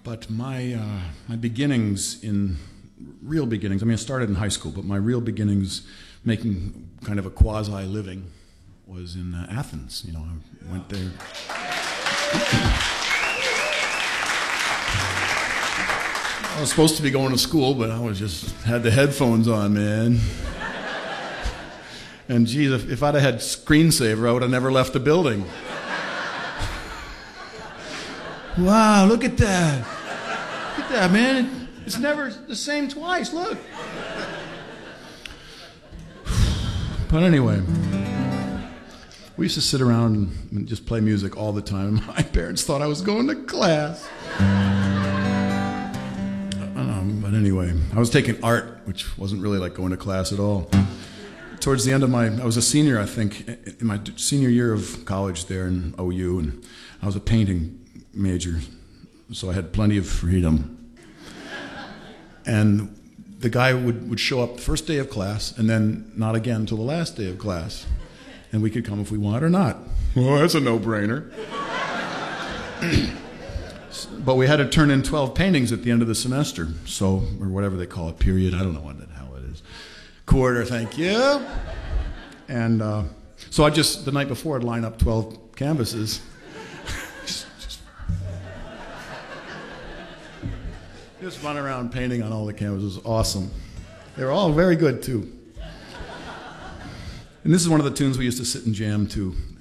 But my beginnings real beginnings, I mean, I started in high school, but my real beginnings making kind of a quasi-living was in Athens. You know, I went there. I was supposed to be going to school, but I had the headphones on, man. And geez, if I'd have had screensaver, I would have never left the building. Wow, look at that. Look at that, man. It's never the same twice, look. But anyway, we used to sit around and just play music all the time. My parents thought I was going to class. But anyway, I was taking art, which wasn't really like going to class at all. Towards the end of I was a senior, I think, in my senior year of college there in OU, and I was a painting major, so I had plenty of freedom. And the guy would show up the first day of class, and then not again until the last day of class. And we could come if we want or not. Well, that's a no-brainer. But we had to turn in 12 paintings at the end of the semester, or whatever they call it, period. I don't know what the hell it is. Quarter, thank you. And so the night before, I'd line up 12 canvases. Just run around painting on all the canvases. Awesome. They were all very good, too. And this is one of the tunes we used to sit and jam to